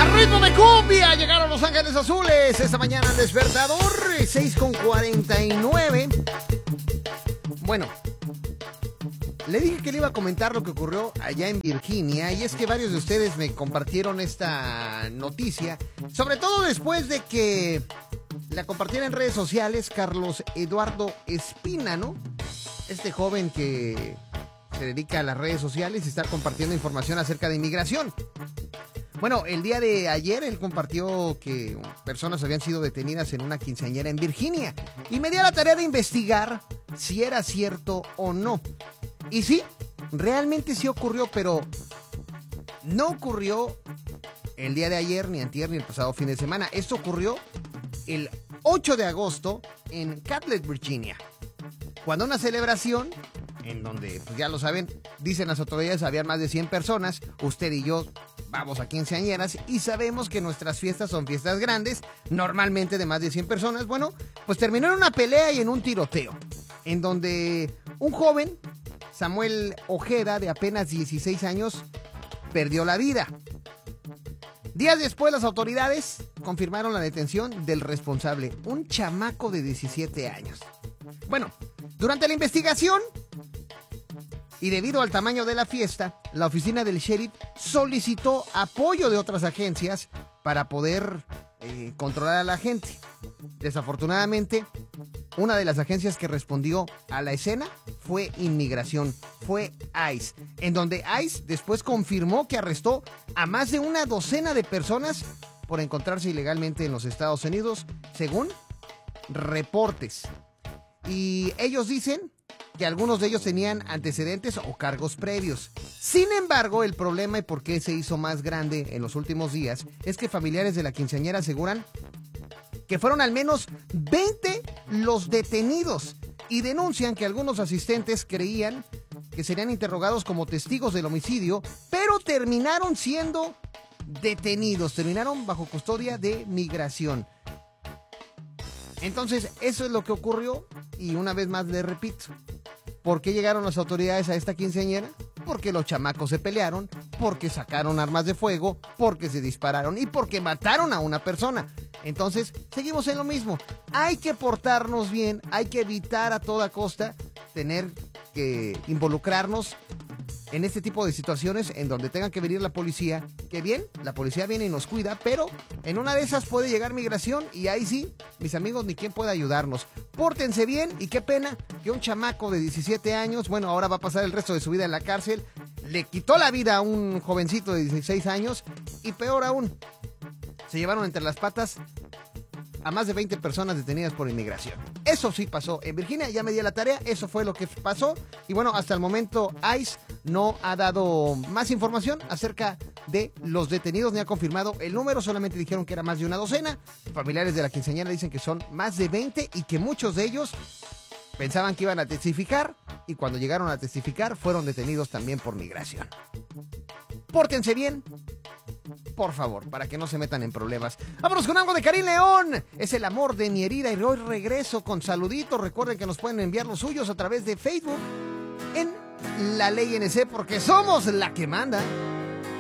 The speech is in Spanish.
A ritmo de cumbia llegaron Los Ángeles Azules esta mañana al despertador, 6:49. Bueno, le dije que le iba a comentar lo que ocurrió allá en Virginia, y es que varios de ustedes me compartieron esta noticia, sobre todo después de que la compartiera en redes sociales Carlos Eduardo Espina, ¿no? Este joven que se dedica a las redes sociales y está compartiendo información acerca de inmigración. Bueno, el día de ayer él compartió que personas habían sido detenidas en una quinceañera en Virginia y me dio la tarea de investigar si era cierto o no. Y sí, realmente sí ocurrió, pero no ocurrió el día de ayer, ni antier, ni el pasado fin de semana. Esto ocurrió el 8 de agosto en Catlett, Virginia, cuando una celebración en donde, pues ya lo saben, dicen las autoridades, había más de 100 personas. Usted y yo vamos a quinceañeras y sabemos que nuestras fiestas son fiestas grandes, normalmente de más de 100 personas. Bueno, pues terminó en una pelea y en un tiroteo, en donde un joven, Samuel Ojeda, de apenas 16 años, perdió la vida. Días después, las autoridades confirmaron la detención del responsable, un chamaco de 17 años. Bueno, durante la investigación y debido al tamaño de la fiesta, la oficina del sheriff solicitó apoyo de otras agencias para poder controlar a la gente. Desafortunadamente, una de las agencias que respondió a la escena fue Inmigración, fue ICE, en donde ICE después confirmó que arrestó a más de una docena de personas por encontrarse ilegalmente en los Estados Unidos, según reportes. Y ellos dicen que algunos de ellos tenían antecedentes o cargos previos. Sin embargo, el problema y por qué se hizo más grande en los últimos días es que familiares de la quinceañera aseguran que fueron al menos 20 los detenidos y denuncian que algunos asistentes creían que serían interrogados como testigos del homicidio, pero terminaron siendo detenidos, terminaron bajo custodia de migración. Entonces, eso es lo que ocurrió y una vez más le repito, ¿por qué llegaron las autoridades a esta quinceañera? Porque los chamacos se pelearon, porque sacaron armas de fuego, porque se dispararon y porque mataron a una persona. Entonces, seguimos en lo mismo. Hay que portarnos bien, hay que evitar a toda costa tener que involucrarnos en este tipo de situaciones en donde tenga que venir la policía. Que bien, la policía viene y nos cuida, pero en una de esas puede llegar migración y ahí sí, mis amigos, ni quién puede ayudarnos. Pórtense bien y qué pena que un chamaco de 17 años, bueno, ahora va a pasar el resto de su vida en la cárcel, le quitó la vida a un jovencito de 16 años y peor aún, se llevaron entre las patas a más de 20 personas detenidas por inmigración. Eso sí pasó en Virginia, ya me di la tarea, eso fue lo que pasó. Y bueno, hasta el momento ICE no ha dado más información acerca de los detenidos, ni ha confirmado el número, solamente dijeron que era más de una docena. Familiares de la quinceañera dicen que son más de 20 y que muchos de ellos pensaban que iban a testificar y cuando llegaron a testificar fueron detenidos también por migración. Pórtense bien, por favor, para que no se metan en problemas. Vámonos con algo de Karim León. Es el amor de mi herida y hoy regreso con saluditos. Recuerden que nos pueden enviar los suyos a través de Facebook en La Ley NC porque somos la que manda.